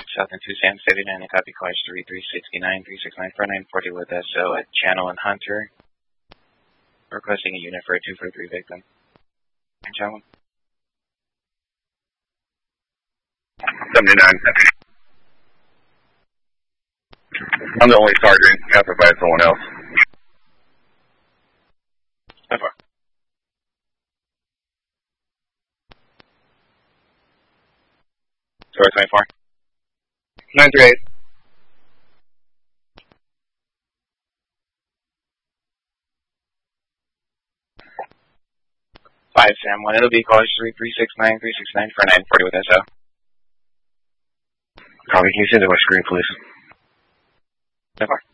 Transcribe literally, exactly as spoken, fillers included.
Southern two Sam seventy-nine, and copy cars three three sixty-nine, three six nine, four nine forty with S O at Channel and Hunter. Requesting a unit for a two four three victim. Channel. seventy-nine. I'm the only sergeant. You have to provide someone else. So far. Sorry, twenty-four. nine three eight. five Sam one. It'll be callers three three six nine, three six nine, four nine forty with S O. Copy. Can you send it to my screen, please? So far.